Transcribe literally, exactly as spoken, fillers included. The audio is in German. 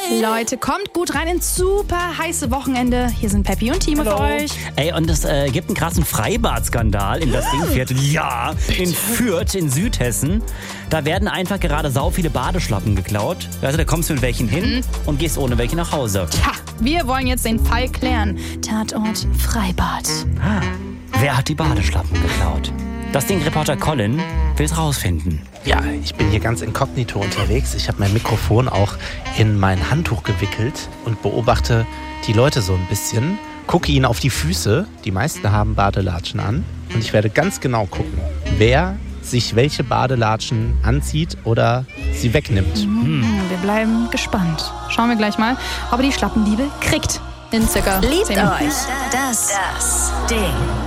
Leute, kommt gut rein ins super heiße Wochenende. Hier sind Peppi und Timo für euch. Ey, und es äh, gibt einen krassen Freibad-Skandal in das Dingviertel. Ja, in Fürth, in Südhessen. Da werden einfach gerade sau viele Badeschlappen geklaut. Also da kommst du mit welchen hin mhm. und gehst ohne welche nach Hause. Tja, wir wollen jetzt den Fall klären. Tatort Freibad. Ah, wer hat die Badeschlappen geklaut? Das Ding-Reporter Colin will es rausfinden. Ja, ich bin hier ganz inkognito unterwegs. Ich habe mein Mikrofon auch in mein Handtuch gewickelt und beobachte die Leute so ein bisschen. Gucke ihnen auf die Füße. Die meisten haben Badelatschen an. Und ich werde ganz genau gucken, wer sich welche Badelatschen anzieht oder sie wegnimmt. Mhm. Wir bleiben gespannt. Schauen wir gleich mal, ob er die Schlappendiebe kriegt. In circa Liebt zehn Minuten. euch das, das Ding.